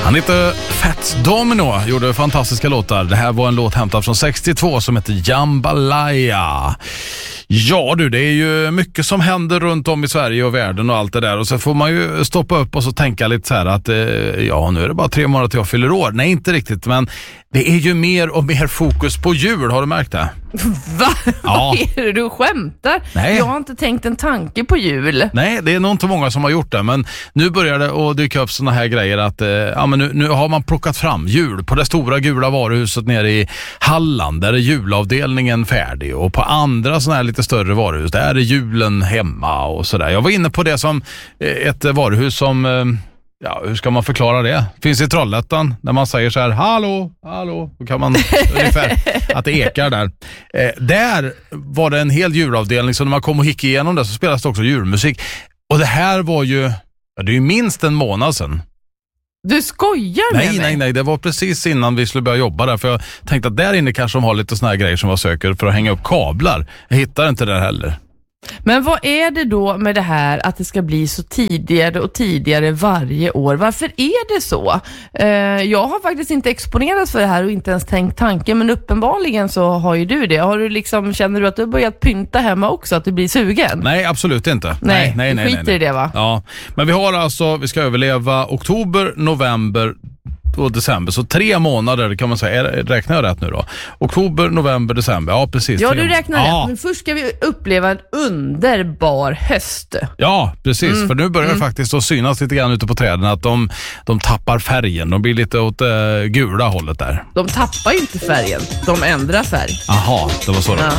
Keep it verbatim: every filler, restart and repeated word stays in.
Han heter Fats Domino, gjorde fantastiska låtar. Det här var en låt hämtad från sextiotvå som heter Jambalaya. Ja du, det är ju mycket som händer runt om i Sverige och världen och allt det där. Och så får man ju stoppa upp och så tänka lite så här att eh, ja, nu är det bara tre månader till jag fyller år. Nej, inte riktigt, men det är ju mer och mer fokus på jul, har du märkt det? Va? Ja. Vad är det du skämtar? Nej. Jag har inte tänkt en tanke på jul. Nej, det är nog inte många som har gjort det, men nu börjar det att dyka upp såna här grejer att eh, ja, men nu, nu har man plockat fram jul på det stora gula varuhuset nere i Halland. Där är julavdelningen färdig, och på andra såna här lite större varuhus där är julen hemma och sådär. Jag var inne på det som eh, ett varuhus som eh, ja, hur ska man förklara det? Finns i Trollhättan, där man säger så här: hallå, hallå, då kan man ungefär att det ekar där. Eh, där var det en hel julavdelning, så när man kom och gick igenom det så spelas det också julmusik. Och det här var ju, ja, det är ju minst en månad sedan. Du skojar med nej, mig? Nej, nej, det var precis innan vi skulle börja jobba där, för jag tänkte att där inne kanske de har lite såna här grejer som jag söker för att hänga upp kablar. Jag hittar inte det heller. Men vad är det då med det här att det ska bli så tidigare och tidigare varje år? Varför är det så? Eh, jag har faktiskt inte exponerats för det här och inte ens tänkt tanken, men uppenbarligen så har ju du det. Har du liksom, känner du att du har börjat pynta hemma också, att du blir sugen? Nej, absolut inte. Nej, nej, nej, du nej, skiter nej, nej. i det, va? Ja, men vi har alltså, vi ska överleva oktober, november och december. Så tre månader kan man säga. Räknar jag rätt nu då? Oktober, november, december. Ja, precis. Ja, tre du räknar ja. rätt. Men först ska vi uppleva en underbar höst. Ja, precis. Mm. För nu börjar det faktiskt att synas lite grann ute på träden att de, de tappar färgen. De blir lite åt äh, gula hållet där. De tappar ju inte färgen. De ändrar färg. Aha, det var så då. Ja.